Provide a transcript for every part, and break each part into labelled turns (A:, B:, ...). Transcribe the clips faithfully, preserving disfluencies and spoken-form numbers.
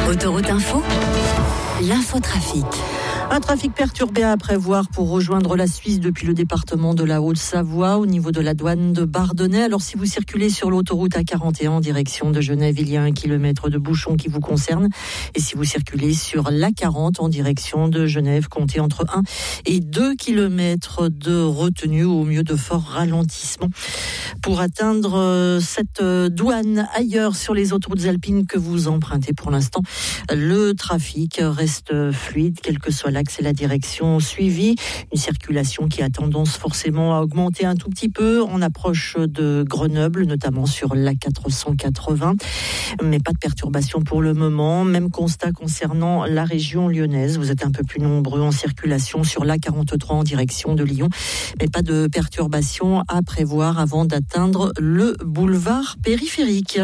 A: Autoroute Info, l'infotrafic.
B: Un trafic perturbé à prévoir pour rejoindre la Suisse depuis le département de la Haute-Savoie au niveau de la douane de Bardonnay. Alors si vous circulez sur l'autoroute A quarante et un en direction de Genève, il y a un kilomètre de bouchon qui vous concerne. Et si vous circulez sur l'A quarante en direction de Genève, comptez entre un et deux kilomètres de retenue, au mieux de forts ralentissements. Pour atteindre cette douane ailleurs sur les autoroutes alpines que vous empruntez pour l'instant, le trafic reste fluide, quelle que soit l'axe et la direction suivie. Une circulation qui a tendance forcément à augmenter un tout petit peu en approche de Grenoble, notamment sur l'A quatre cent quatre-vingts. Mais pas de perturbation pour le moment. Même constat concernant la région lyonnaise. Vous êtes un peu plus nombreux en circulation sur l'A quarante-trois en direction de Lyon. Mais pas de perturbation à prévoir avant d'atteindre le boulevard périphérique.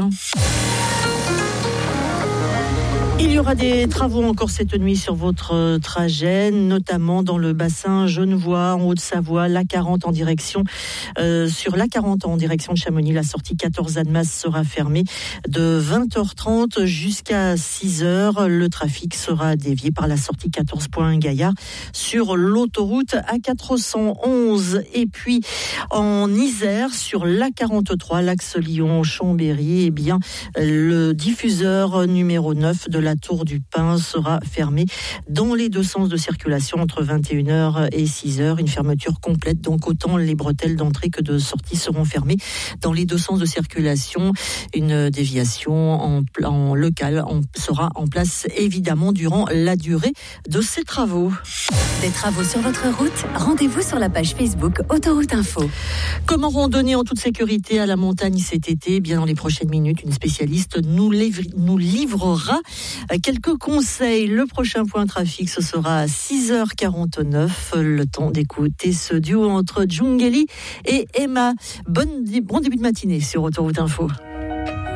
B: Il y aura des travaux encore cette nuit sur votre trajet, notamment dans le bassin genevois, en Haute-Savoie, l'A quarante en direction, euh, sur l'A quarante en direction de Chamonix, la sortie quatorze Annemasse sera fermée de vingt heures trente jusqu'à six heures. Le trafic sera dévié par la sortie quatorze Point Gaillard sur l'autoroute A quatre cent onze. Et puis en Isère, sur l'A quarante-trois, l'axe Lyon-Chambéry, eh bien, le diffuseur numéro neuf de la Tour du Pin sera fermée dans les deux sens de circulation entre vingt et une heures et six heures. Une fermeture complète, donc autant les bretelles d'entrée que de sortie seront fermées dans les deux sens de circulation. Une déviation en, en local en, sera en place évidemment durant la durée de ces travaux.
A: Des travaux sur votre route, rendez-vous sur la page Facebook Autoroute Info.
B: Comment randonner en toute sécurité à la montagne cet été? Bien, dans les prochaines minutes, une spécialiste nous, livre, nous livrera quelques conseils. Le prochain point trafic, ce sera à six heures quarante-neuf. Le temps d'écouter ce duo entre Djungeli et Emma. Bonne, bon début de matinée sur Autoroute Info.